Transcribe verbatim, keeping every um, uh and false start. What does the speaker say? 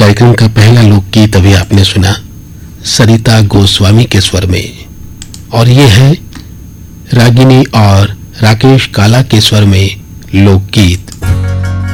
कार्यक्रम का पहला लोकगीत अभी आपने सुना सरिता गोस्वामी के स्वर में, और ये है रागिनी और राकेश काला के स्वर में लोकगीत